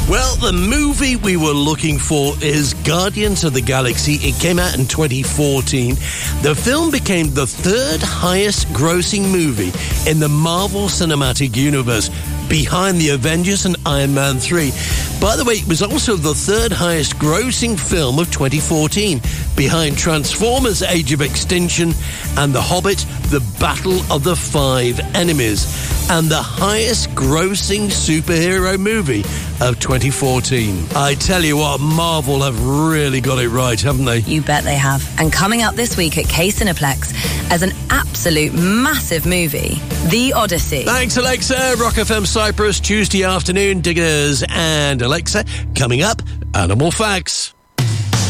Well, the movie we were looking for is Guardians of the Galaxy. It came out in 2014. The film became the third highest grossing movie in the Marvel Cinematic Universe, behind the Avengers and Iron Man 3. By the way, it was also the third highest grossing film of 2014, behind Transformers Age of Extinction and The Hobbit, The Battle of the Five Enemies, and the highest grossing superhero movie of 2014. I tell you what, Marvel have really got it right, haven't they? You bet they have. And coming up this week at K Cineplex as an absolute massive movie, The Odyssey. Thanks, Alexa. Rock FM Cyprus, Tuesday afternoon, Diggers and Alexa. Coming up, Animal Facts.